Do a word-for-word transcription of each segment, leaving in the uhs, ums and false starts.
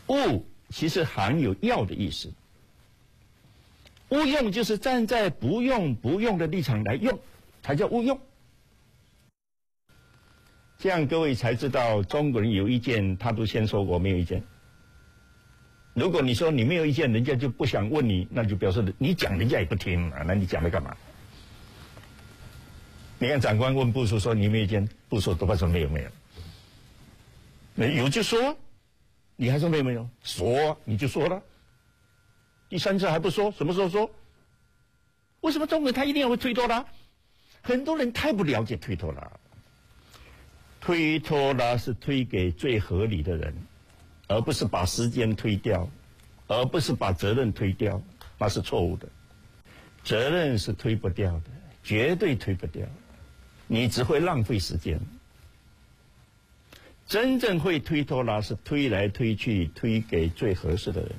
务其实含有要的意思。务用就是站在不用不用的立场来用，才叫务用。这样各位才知道中国人有意见，他都先说我没有意见。如果你说你没有意见，人家就不想问你，那就表示你讲人家也不听啊，那你讲它干嘛？你看长官问部属说你没有意见，部属多半说没有没有。没有就说，你还说没有没有？说你就说了。第三次还不说，什么时候说？为什么中国人他一定要会推脱拉？很多人太不了解推脱拉。推脱拉是推给最合理的人，而不是把时间推掉，而不是把责任推掉，那是错误的。责任是推不掉的，绝对推不掉，你只会浪费时间。真正会推脱拉是推来推去，推给最合适的人。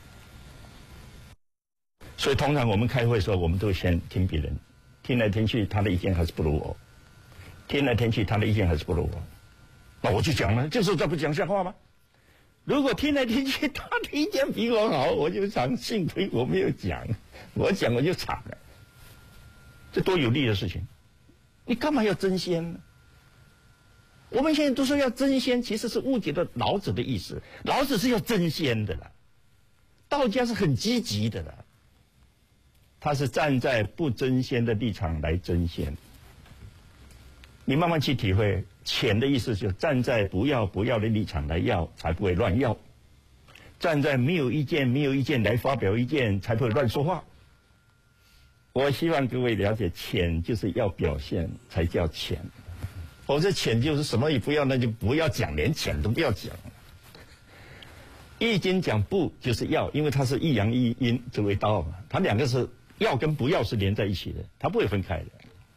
所以通常我们开会的时候，我们都先听别人，听来听去，他的意见还是不如我。听来听去，他的意见还是不如我，那我就讲了，这时候再不讲像话吗？如果听来听去，他的意见比我好，我就想幸亏我没有讲，我讲我就惨了，这多有利的事情，你干嘛要争先呢？我们现在都说要争先，其实是误解了老子的意思，老子是要争先的啦，道家是很积极的啦，他是站在不争先的立场来争先。你慢慢去体会，潜的意思就是站在不要不要的立场来要，才不会乱要；站在没有意见没有意见来发表意见，才不会乱说话。我希望各位了解，潜就是要表现才叫潜。否则潜就是什么也不要，那就不要讲，连潜都不要讲。易经讲不就是要，因为它是一阳一阴之为道嘛，它两个是要跟不要是连在一起的，它不会分开的。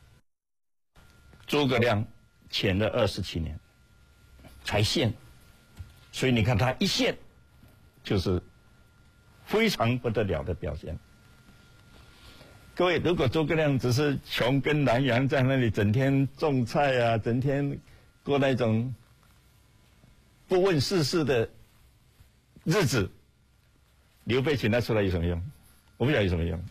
诸葛亮潜了二十七年才现，所以你看他一现就是非常不得了的表现。各位，如果诸葛亮只是穷根南阳，在那里整天种菜啊，整天过那种不问世事的日子，刘备请他出来有什么用？我不晓得有什么用。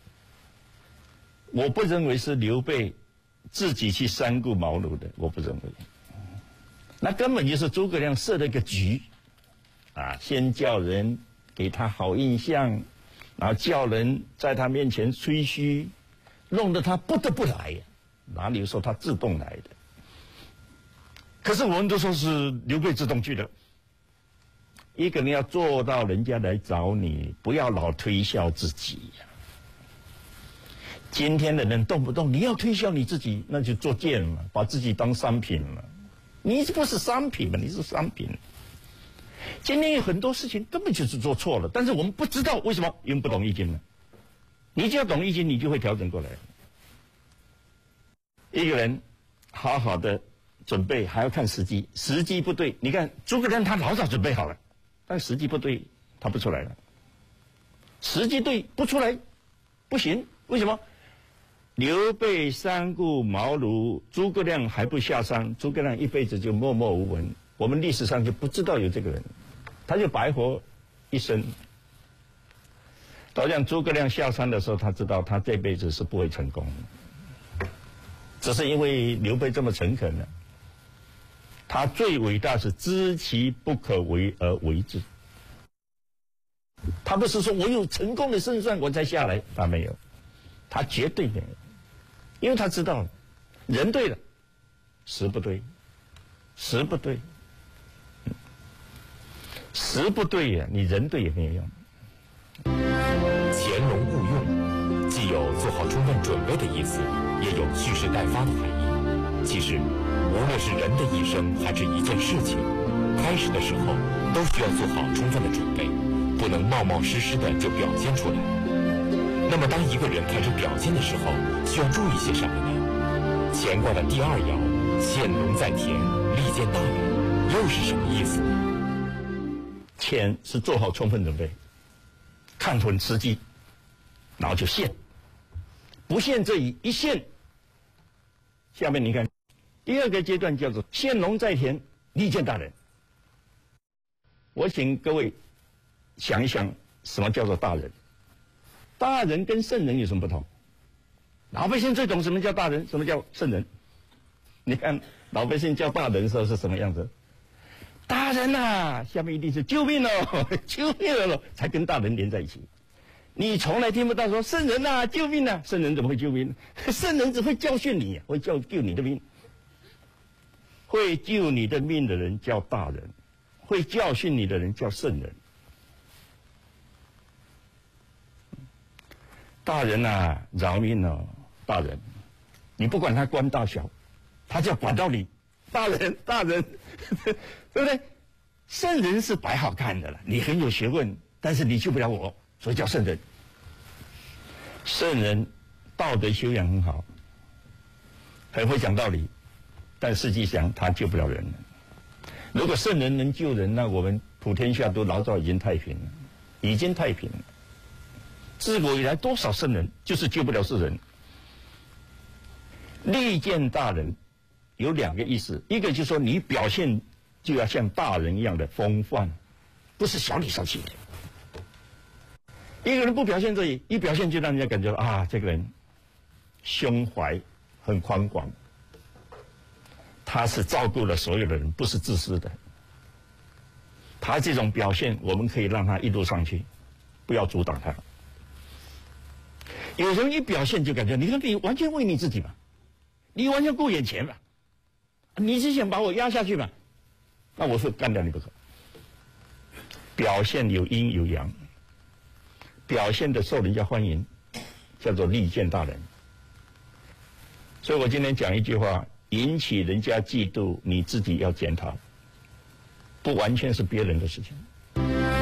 我不认为是刘备自己去三顾茅庐的，我不认为。那根本就是诸葛亮设了一个局，啊，先叫人给他好印象，然后叫人在他面前吹嘘，弄得他不得不来呀。哪里有说他自动来的？可是我们都说是刘备自动去的。一个人要做到人家来找你，不要老推销自己呀。今天的人动不动你要推销你自己，那就作贱嘛，把自己当商品嘛。你不是商品嘛，你是商品。今天有很多事情根本就是做错了，但是我们不知道为什么，因为不懂易经嘛。你只要懂易经，你就会调整过来。一个人好好的准备，还要看时机，时机不对。你看诸葛亮他老早准备好了，但时机不对，他不出来了。时机对不出来，不行，为什么？刘备三顾茅庐，诸葛亮还不下山，诸葛亮一辈子就默默无闻，我们历史上就不知道有这个人，他就白活一生。好像诸葛亮下山的时候，他知道他这辈子是不会成功的，只是因为刘备这么诚恳呢。他最伟大是知其不可为而为之，他不是说我有成功的胜算我才下来，他没有，他绝对没有。因为他知道人对了，时不对，时不对，时不对呀、啊，你人对也没有用。 潜龙勿用，既有做好充分准备的意思，也有蓄势待发的含义。其实，无论是人的一生还是一件事情，开始的时候都需要做好充分的准备，不能冒冒失失的就表现出来。那么，当一个人开始表现的时候，需要注意些什么呢？乾卦的第二爻“潜龙在田，利见大人”又是什么意思呢？ 潜是做好充分准备，看准时机，然后就现。不现则已，一现，下面你看，第二个阶段叫做“潜龙在田，利见大人”。我请各位想一想，什么叫做大人？大人跟圣人有什么不同？老百姓最懂什么叫大人，什么叫圣人。你看老百姓叫大人的时候是什么样子？大人呐、啊，下面一定是救命哦，救命了才跟大人连在一起。你从来听不到说圣人呐、啊，救命啊！圣人怎么会救命？圣人只会教训你，会教救你的命。会救你的命的人叫大人，会教训你的人叫圣人。大人啊，饶命哦，大人，你不管他官大小，他就要管到你。大人，大人，对不对？圣人是摆好看的了，你很有学问，但是你救不了我，所以叫圣人。圣人道德修养很好，很会讲道理，但实际上他救不了人。如果圣人能救人，那我们普天下都老早已经太平了，已经太平了。自古以来多少圣人，就是救不了世人。利见大人有两个意思，一个就是说你表现就要像大人一样的风范，不是小里小气的。一个人不表现这里，一表现就让人家感觉啊，这个人胸怀很宽广，他是照顾了所有的人，不是自私的。他这种表现，我们可以让他一路上去，不要阻挡他。有人一表现就感觉，你看你完全为你自己嘛，你完全顾眼前嘛，你是想把我压下去嘛？那我是干掉你不可。表现有阴有阳，表现的受人家欢迎，叫做利见大人。所以我今天讲一句话，引起人家嫉妒，你自己要检讨，不完全是别人的事情。